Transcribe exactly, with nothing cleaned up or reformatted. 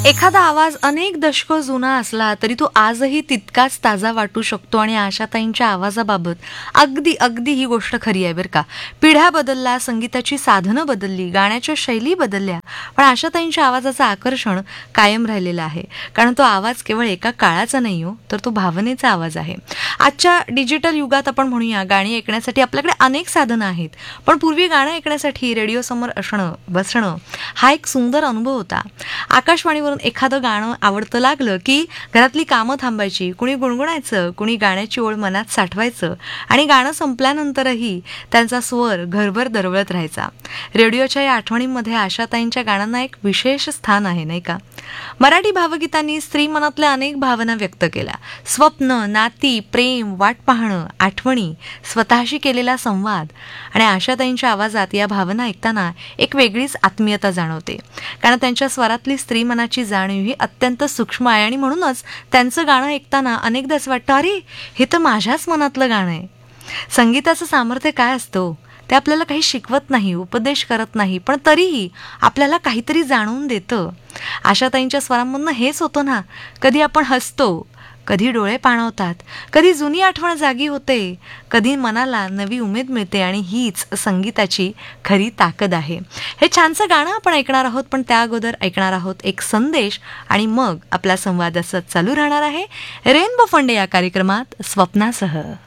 एखादा आवाज अनेक दशकं जुना असला तरी तो आजही तितकाच ताजा वाटू शकतो आणि आशाताईंच्या आवाजाबाबत अगदी अगदी ही गोष्ट खरी आहे बरं का. पिढ्या बदलला, संगीताची साधनं बदलली, गाण्याच्या शैली बदलल्या, पण आशाताईंच्या आवाजाचं आकर्षण कायम राहिलेलं आहे. कारण तो आवाज केवळ एका काळाचा नाही हो, तर तो भावनेचा आवाज आहे. आजच्या डिजिटल युगात आपण म्हणूया गाणी ऐकण्यासाठी आपल्याकडे अनेक साधनं आहेत, पण पूर्वी गाणं ऐकण्यासाठी रेडिओसमोर असणं बसणं हा एक सुंदर अनुभव होता. आकाशवाणीवरून एखादं गाणं आवडतं लागलं की घरातली कामं थांबायची, कुणी गुणगुणायचं, कुणी गाण्याची ओळ मनात साठवायचं आणि गाणं संपल्यानंतरही त्यांचा स्वर घरभर दरवळत राहायचा. रेडिओच्या या आठवणींमध्ये आशाताईंच्या गाण्यांना एक विशेष स्थान आहे नाही का. मराठी भावगीतांनी स्त्री मनातल्या अनेक भावना व्यक्त केल्या. स्वप्न, नाती, प्रेम, वाट पाहणं, आठवणी, स्वतःशी केलेला संवाद आणि आशाताईंच्या आवाजात या भावना ऐकताना एक वेगळीच आत्मीयता जाणवते. कारण त्यांच्या स्वरातली स्त्री मनाची जाणीव ही अत्यंत सूक्ष्म आहे आणि म्हणूनच त्यांचं गाणं ऐकताना अनेकदा असं वाटतं, अरे हे तर माझ्याच मनातलं गाणं आहे. संगीताचं सामर्थ्य काय असतं, ते आपल्याला काही शिकवत नाही, उपदेश करत नाही, पण तरीही आपल्याला काहीतरी जाणवून देतं. आशाताईंच्या स्वरांमधनं हेच होतं ना. कधी आपण हसतो, कधी डोळे पाणावतात, कधी जुनी आठवण जागी होते, कधी मनाला नवी उमेद मिळते आणि हीच संगीताची खरी ताकद आहे. हे छानसं गाणं आपण ऐकणार आहोत, पण त्या अगोदर ऐकणार आहोत एक संदेश आणि मग आपला संवाद असं चालू राहणार आहे रेनबो फंडे या कार्यक्रमात स्वप्नासह.